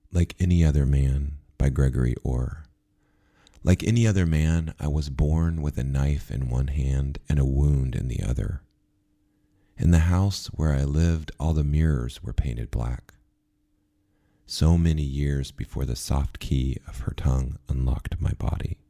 Like Any Other Man by Gregory Orr. Like any other man, I was born with a knife in one hand and a wound in the other. In the house where I lived, all the mirrors were painted black. So many years before the soft key of her tongue unlocked my body.